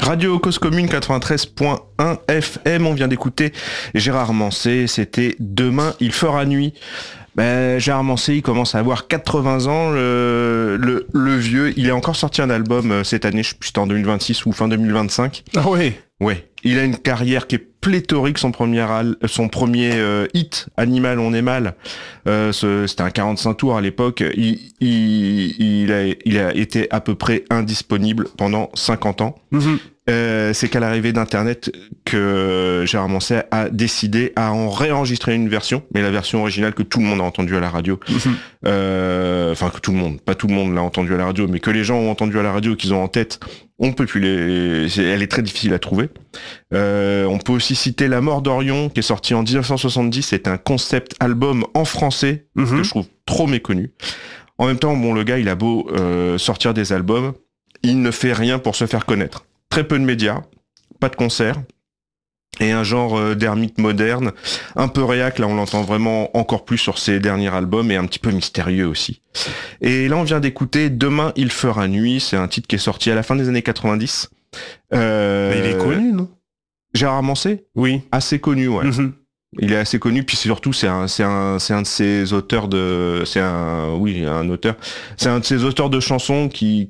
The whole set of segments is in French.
Radio Cause Commune 93.1 FM, on vient d'écouter Gérard Manset, c'était Demain il fera nuit. Gérard Manset, il commence à avoir 80 ans, le vieux, il a encore sorti un album cette année, je sais plus si c'était en 2026 ou fin 2025. Ah ouais. Ouais, il a une carrière qui est pléthorique, son premier hit, Animal on est mal, c'était un 45 tours à l'époque, il a été à peu près indisponible pendant 50 ans. C'est qu'à l'arrivée d'Internet que Gérard Manset a décidé à en réenregistrer une version, mais la version originale que tout le monde a entendue à la radio. Enfin que tout le monde, pas tout le monde l'a entendu à la radio, mais que les gens ont entendu à la radio, qu'ils ont en tête, on peut plus elle est très difficile à trouver. On peut aussi citer La Mort d'Orion, qui est sorti en 1970, c'est un concept album en français, que je trouve trop méconnu. En même temps, bon, le gars, il a beau sortir des albums, il ne fait rien pour se faire connaître. Très peu de médias, pas de concerts, et un genre d'ermite moderne, un peu réac, là on l'entend vraiment encore plus sur ses derniers albums, et un petit peu mystérieux aussi. Et là on vient d'écouter Demain il fera nuit, c'est un titre qui est sorti à la fin des années 90. Il est connu, non? Gérard Manset ? Oui. Assez connu, ouais. Il est assez connu, puis surtout c'est un de ses auteurs de, un auteur. C'est un de ses auteurs de chansons qui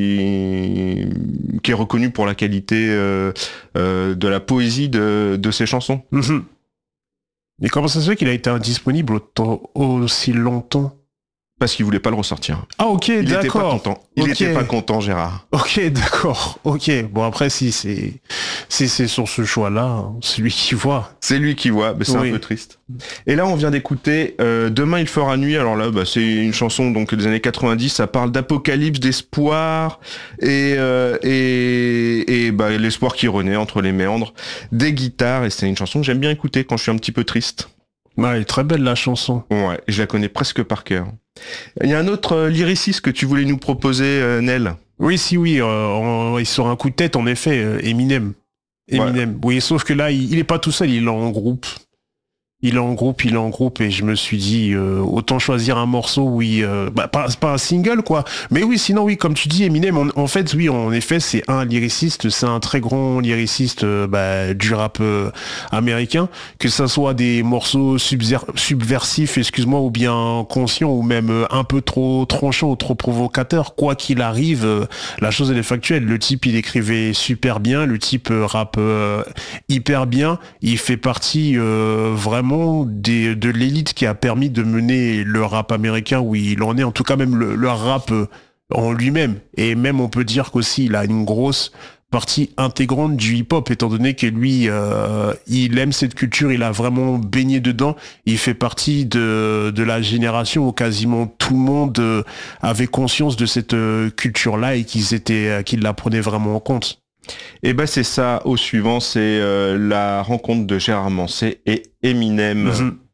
est reconnu pour la qualité de la poésie de ses chansons. Et comment ça se fait qu'il a été indisponible aussi longtemps? Parce qu'il voulait pas le ressortir. Ah ok, il d'accord. Était pas content. Il était pas content, Gérard. Ok, d'accord. Ok. Bon après, si c'est sur ce choix-là, c'est lui qui voit. C'est lui qui voit, mais c'est un peu triste. Et là, on vient d'écouter Demain il fera nuit. Alors là, c'est une chanson donc des années 90. Ça parle d'apocalypse, d'espoir et l'espoir qui renaît entre les méandres des guitares. Et c'est une chanson que j'aime bien écouter quand je suis un petit peu triste. Ouais, elle est très belle la chanson. Ouais, je la connais presque par cœur. Il y a un autre lyriciste que tu voulais nous proposer, Nel. Oui, sur un coup de tête, en effet, Eminem. Ouais. Oui, sauf que là, il est pas tout seul, il est en groupe. Il est en groupe, et je me suis dit, autant choisir un morceau, pas un single, quoi. Mais oui, sinon, oui, comme tu dis, Eminem, en fait, oui, en effet, c'est un lyriciste, c'est un très grand lyriciste du rap américain, que ça soit des morceaux subversifs, excuse-moi, ou bien conscients, ou même un peu trop tranchants ou trop provocateurs, quoi qu'il arrive, la chose, elle est factuelle. Le type, il écrivait super bien, le type rappe hyper bien, il fait partie vraiment de l'élite qui a permis de mener le rap américain où il en est, en tout cas même le rap en lui-même. Et même on peut dire qu'aussi il a une grosse partie intégrante du hip-hop, étant donné que lui, il aime cette culture, il a vraiment baigné dedans, il fait partie de la génération où quasiment tout le monde avait conscience de cette culture-là et qu'ils la prenaient vraiment en compte. Et c'est ça, au suivant, c'est la rencontre de Gérard Manset et Eminem.